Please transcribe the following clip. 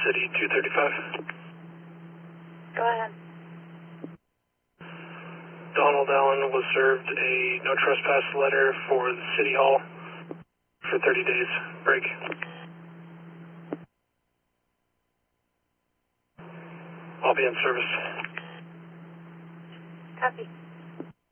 City 235. Go ahead. Donald Allen was served a no trespass letter for the City Hall for 30 days break. I'll be in service. Copy.